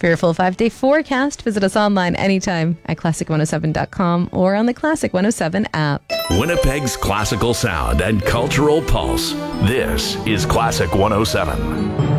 For your full 5-day forecast, visit us online anytime at classic107.com or on the Classic 107 app. Winnipeg's classical sound and cultural pulse. This is Classic 107.